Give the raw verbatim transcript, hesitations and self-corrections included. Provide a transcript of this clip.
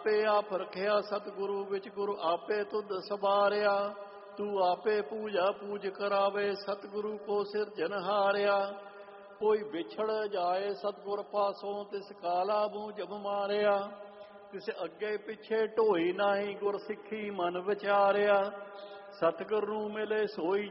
ਆਪੇ ਆਪ ਰਖਿਆ ਸਤਿਗੁਰੂ ਵਿੱਚ ਗੁਰੂ ਆਪੇ ਤੁਧ ਸਵਾਰਿਆ। ਤੂੰ ਆਪੇ ਪੂਜਾ ਪੂਜ ਕਰਾਵੇ ਸਤਿਗੁਰੂ ਕੋ ਸਿਰਜਨਹਾਰਿਆ। ਕੋਈ ਵਿਛੜ ਜਾਏ ਸਤਿਗੁਰ ਪਾਸੋਂ ਤਿਸ ਕਾਲਾ ਬੂਝਬ ਮਾਰਿਆ। ਤਿਸ ਅੱਗੇ ਪਿੱਛੇ ਢੋਈ ਨਾਹੀ ਗੁਰ ਸਿੱਖੀ ਮਨ ਵਿਚਾਰਿਆ। ਸਤਿਗੁਰ ਨੂੰ ਮਿਲੇ ਸੋਈ